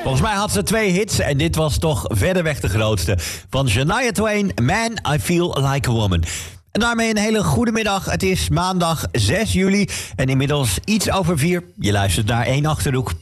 Volgens mij had ze 2 hits en dit was toch verder weg de grootste. Van Shania Twain, Man, I Feel Like a Woman. En daarmee een hele goede middag. Het is maandag 6 juli en inmiddels iets over 4. Je luistert naar 1 Achterhoek.